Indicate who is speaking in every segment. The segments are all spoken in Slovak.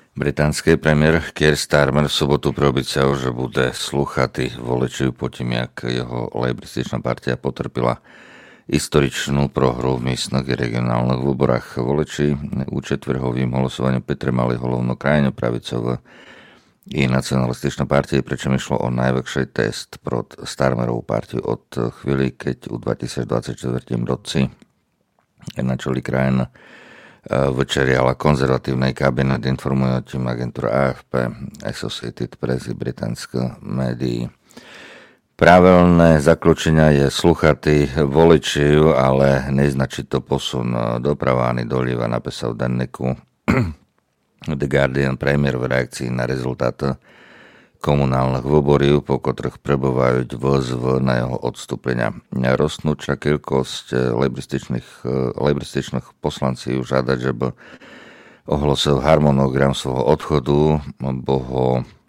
Speaker 1: Britanský premiér Keir Starmer v sobotu preobiecal, že bude slúchatý voliči po tým, jak jeho lejbrističná partia potrpila historičnú prohru v miestnych i regionálnych voľbách. Voliči u četvrhovým hlasovaním pretrmali hlavnú krajinu pravicové i nacionalističná partia, pričom išlo o najväčší test prot Starmerovú partiu od chvíli, keď u 2024 roci na čeli krajina večeriala konzervatívnej kabinet, informuje o tým agentúra AFP, Associated Press i británske médií. Pravidelné zaklúčenia je sluchatý voliči, ale neznačí to posun doprava ani dolieva, napísal v denníku The Guardian premiér v reakcii na rezultáty komunálnych voľbov, po ktorých prebývajú výzvy na jeho odstúpenia. Rostnúča kilkosť lejbrističných poslancov žiadať, že by ohlasil harmonogram svojho odchodu, bo ho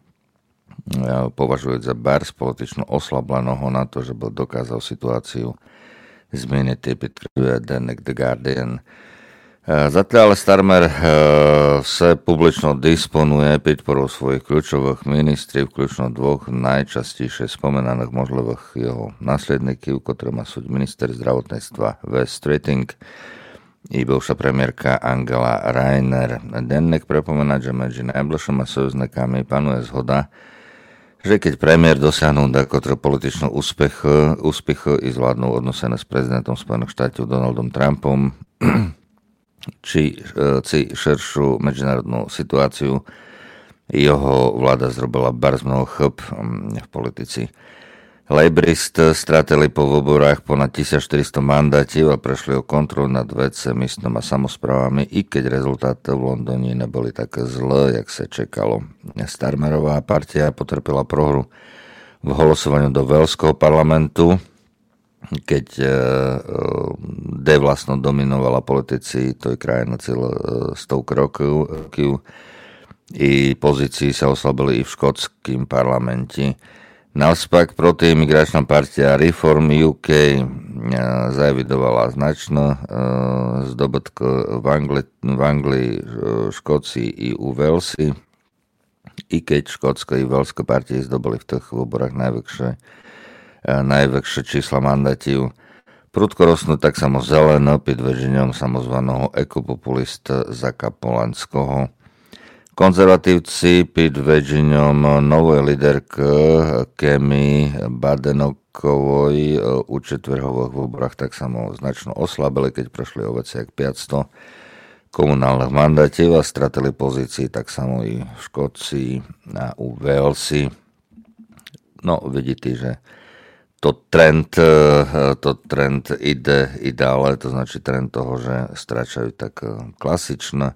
Speaker 1: považujú za bars politično oslableného na to, že by dokázal situáciu zmeniť, vytkryje denník The Guardian. Zatiaľ Starmer se publično disponuje podporou svojich kľúčových ministrov, vključno dvoch najčastejšie spomenaných možlivých jeho nasledníkov, ktorými sú minister zdravotníctva Wes Streeting i bivša premiérka Angela Rayner. Denník pripomína, že medzi najbližšími sojužníkami panuje zhoda, že keď premiér dosiahnu takýto političný úspech i zvládnu odnosené s prezidentom Spojených štátov Donaldom Trumpom, či širšiu medzinárodnú situáciu, jeho vláda zrobila bars mnoho chyb v politici. Lejbrist stratili po voľbách ponad 1400 mandátov a prešli o kontrolu nad miestnymi samosprávami, i keď rezultáty v Londýne neboli také zlé, jak sa čekalo. Starmerová partia potrpela prohru v hlasovaní do Waleského parlamentu, keď vlastno dominovala politici toj krajiny celé stovky rokov i pozícii sa oslabili i v škótském parlamente. Naopak protiimigračná partia Reform UK zaevidovala značné zdobitky v Anglii, Škócii i u Walesi, i keď škótske i walské partie zdobili v tých voľbách najväčšie čísla mandátov. Prudko rostnú tak samo zeleno pod vedením samozvaného ekopopulista Zacka Polanského. Konzervatívci pod vedením novej líderky Kemi Badenokovej u četvrhových voľbách tak samo značno oslabili, keď prešli o veci jak 500 komunálnych mandátov a stratili pozícii tak samo i v Škócii a u Walesi. No, vidíte, že to trend ide dále, to značí trend toho, že stráčajú tak klasičné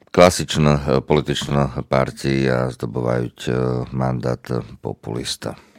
Speaker 1: političné partie a zdobovajú mandát populista.